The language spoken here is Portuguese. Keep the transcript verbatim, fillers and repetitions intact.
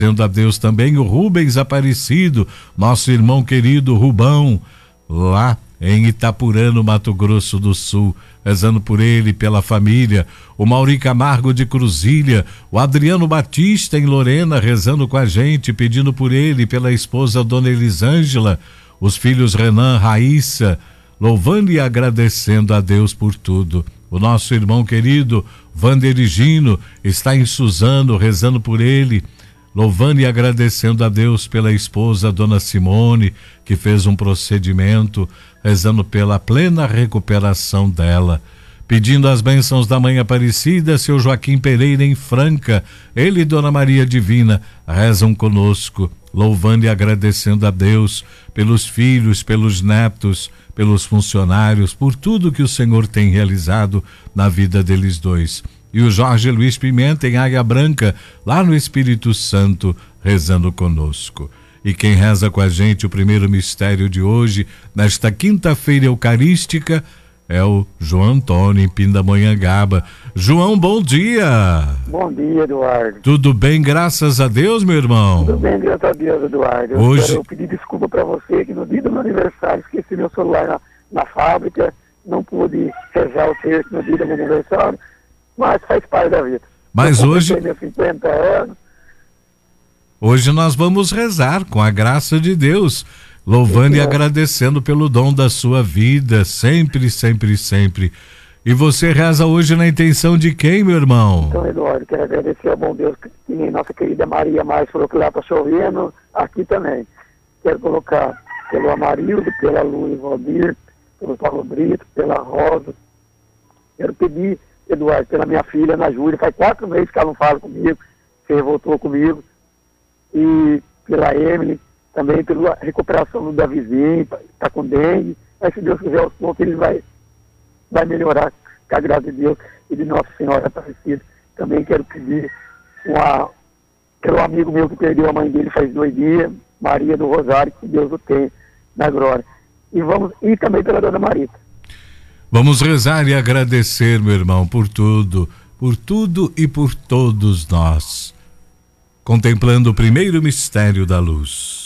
Tendo a Deus também o Rubens Aparecido, nosso irmão querido Rubão, lá em Itapurã, no Mato Grosso do Sul, rezando por ele, pela família. O Mauri Camargo de Cruzilha, o Adriano Batista em Lorena, rezando com a gente, pedindo por ele, pela esposa Dona Elisângela, os filhos Renan, Raíssa, louvando e agradecendo a Deus por tudo. O nosso irmão querido Vanderigino está em Suzano, rezando por ele, louvando e agradecendo a Deus pela esposa Dona Simone, que fez um procedimento, rezando pela plena recuperação dela. Pedindo as bênçãos da Mãe Aparecida, seu Joaquim Pereira em Franca, ele e Dona Maria Divina rezam conosco, louvando e agradecendo a Deus pelos filhos, pelos netos, pelos funcionários, por tudo que o Senhor tem realizado na vida deles dois. E o Jorge Luiz Pimenta em Águia Branca, lá no Espírito Santo, rezando conosco. E quem reza com a gente o primeiro mistério de hoje, nesta quinta-feira eucarística, é o João Antônio em Pindamonhangaba. João, bom dia! Bom dia, Eduardo. Tudo bem, graças a Deus, meu irmão? Tudo bem, graças a Deus, Eduardo. Eu Hoje... quero pedir desculpa para você que no dia do meu aniversário esqueci meu celular na, na fábrica, não pude rezar o texto no dia do meu aniversário, mas faz parte da vida. Mas eu hoje... meus cinquenta anos. Hoje nós vamos rezar com a graça de Deus, louvando e agradecendo pelo dom da sua vida, sempre, sempre, sempre. E você reza hoje na intenção de quem, meu irmão? Então, Eduardo, quero agradecer ao bom Deus que nossa querida Maria Mais falou que lá está chovendo, aqui também. Quero colocar pelo Amarildo, pela Luz Valdir, pelo Paulo Brito, pela Rosa. Quero pedir, Eduardo, pela minha filha, Ana Júlia, faz quatro meses que ela não fala comigo, se revoltou comigo. E pela Emily, também pela recuperação do Davizinho, está com dengue. Mas se Deus quiser, aos poucos ele vai, vai melhorar, com a graça de Deus e de Nossa Senhora Aparecida. Também quero pedir uma, pelo amigo meu que perdeu a mãe dele faz dois dias, Maria do Rosário, que Deus o tenha na glória. E, vamos, e também pela Dona Marita. Vamos rezar e agradecer, meu irmão, por tudo, por tudo e por todos nós. Contemplando o primeiro mistério da luz.